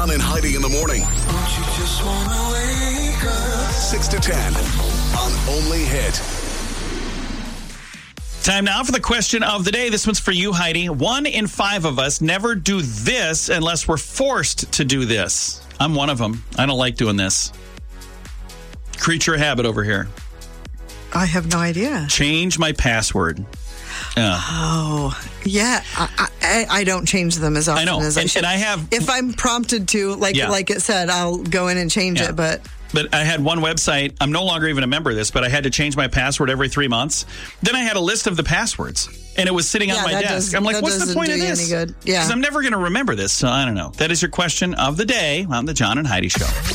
John and Heidi in the morning. 6 to 10 on Only Hit. Time now for the question of the day. This one's for you, Heidi. 1 in 5 of us never do this unless we're forced to do this. I'm one of them. I don't like doing this. Creature of habit over here. I have no idea. Change my password. Oh, yeah. I don't change them as often as I should. And I have... If I'm prompted to, like it said, I'll go in and change it, But I had one website, I'm no longer even a member of this, but I had to change my password every 3 months. Then I had a list of the passwords, and it was sitting on my desk. I'm like, what's the point of this? Yeah. Because I'm never going to remember this, so I don't know. That is your question of the day on the John and Heidi Show.